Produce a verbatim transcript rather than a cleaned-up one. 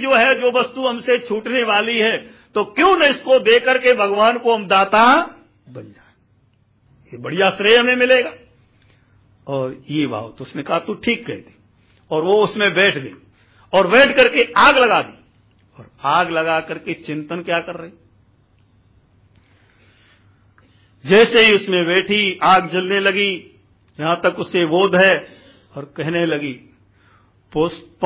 जो है, जो वस्तु हमसे छूटने वाली है, तो क्यों न इसको दे करके भगवान को हम दाता बन जाए, ये बढ़िया श्रेय हमें मिलेगा। और ये भाव तो उसने कहा तू ठीक कहती, और वो उसमें बैठ गई और बैठ करके आग लगा दी। और आग लगा करके चिंतन क्या कर रही, जैसे ही उसमें बैठी आग जलने लगी, यहां तक उसे बोध है, और कहने लगी पुष्प